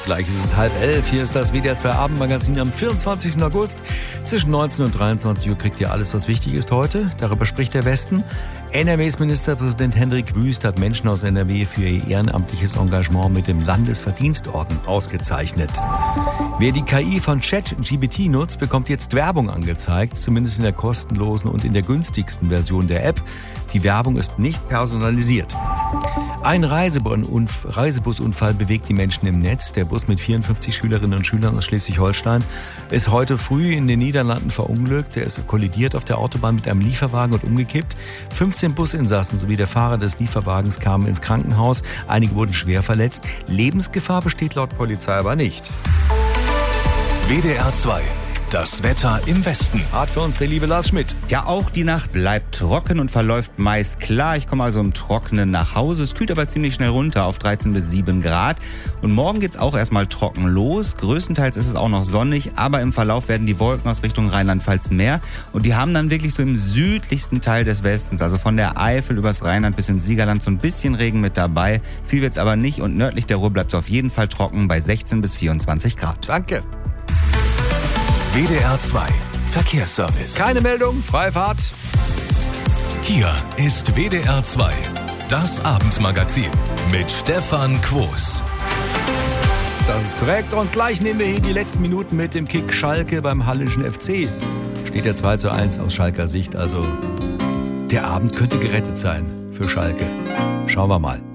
Gleich ist es 10:30. Hier ist das WDR 2 Abendmagazin am 24. August. Zwischen 19 und 23 Uhr kriegt ihr alles, was wichtig ist heute. Darüber spricht der Westen. NRWs Ministerpräsident Hendrik Wüst hat Menschen aus NRW für ihr ehrenamtliches Engagement mit dem Landesverdienstorden ausgezeichnet. Wer die KI von ChatGPT nutzt, bekommt jetzt Werbung angezeigt, zumindest in der kostenlosen und in der günstigsten Version der App. Die Werbung ist nicht personalisiert. Ein Reisebusunfall bewegt die Menschen im Netz. Der Bus mit 54 Schülerinnen und Schülern aus Schleswig-Holstein ist heute früh in den Niederlanden verunglückt. Er ist kollidiert auf der Autobahn mit einem Lieferwagen und umgekippt. 15 Businsassen sowie der Fahrer des Lieferwagens kamen ins Krankenhaus. Einige wurden schwer verletzt. Lebensgefahr besteht laut Polizei aber nicht. WDR 2. Das Wetter im Westen. Hart für uns der liebe Lars Schmidt. Ja, auch die Nacht bleibt trocken und verläuft meist klar. Ich komme also im Trockenen nach Hause. Es kühlt aber ziemlich schnell runter auf 13 bis 7 Grad. Und morgen geht's auch erstmal trocken los. Größtenteils ist es auch noch sonnig, aber im Verlauf werden die Wolken aus Richtung Rheinland-Pfalz mehr. Und die haben dann wirklich so im südlichsten Teil des Westens, also von der Eifel übers Rheinland bis ins Siegerland, so ein bisschen Regen mit dabei. Viel wird's aber nicht und nördlich der Ruhr bleibt es auf jeden Fall trocken bei 16 bis 24 Grad. Danke. WDR 2 Verkehrsservice. Keine Meldung, freie Fahrt. Hier ist WDR 2, das Abendmagazin mit Stefan Quos. Das ist korrekt und gleich nehmen wir hier die letzten Minuten mit dem Kick Schalke beim Hallischen FC. Steht ja 2:1 aus Schalker Sicht, also der Abend könnte gerettet sein für Schalke. Schauen wir mal.